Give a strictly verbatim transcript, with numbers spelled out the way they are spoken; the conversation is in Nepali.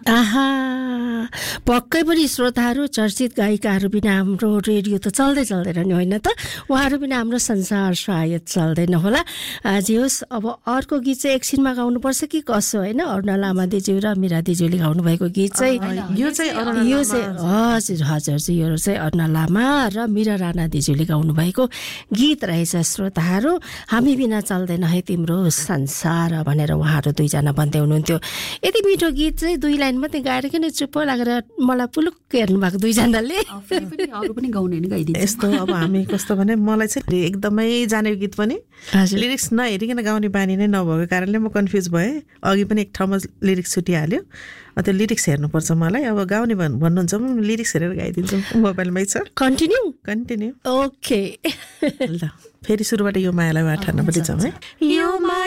आहा पक्कै पनि श्रोताहरू चर्चित गायिकाहरू बिना हाम्रो रेडियो त चल्दै चल्दैन नि होइन त उहाँहरू बिना हाम्रो संसार सायद चल्दैन होला जे होस् अब अर्को गीत चाहिँ एकछिनमा गाउनुपर्छ कि कसो होइन अरुणा लामा दिज्यू र मीरा दिज्यूले गाउनु भएको गीत चाहिँ यो चाहिँ यो चाहिँ हजुर हजुर यो चाहिँ अरुणा लामा र मीरा राणा दिज्यूले गाउनु भएको गीत रहेछ श्रोताहरू हामी बिना चल्दैन है तिम्रो संसार भनेर उहाँहरू दुईजना भन्दै हुनुहुन्थ्यो यति मिठो गीत चाहिँ दुई लाइन मात्रै गाएर किन चुप्प लागेर मलाई पुलुक्क हेर्नु भएको दुईजनाले अरू पनि गाउने नि गाइदिन्छ यस्तो अब हामी कस्तो भने मलाई चाहिँ एकदमै जाने गीत पनि लिरिक्स नहेरिकन गाउने बानी नै नभएको कारणले म कन्फ्युज भएँ अघि पनि एक ठाउँमा लिरिक्स छुटिहाल्यो त्यो लिरिक्स हेर्नुपर्छ मलाई अब गाउने भन्नुहुन्छ म लिरिक्स हेरेर गाइदिन्छु मोबाइलमै छ कन्टिन्यू कन्टिन्यू ओके ल फेरि सुरुबाट यो मायालाई अठार्न पनि जाउँ है यो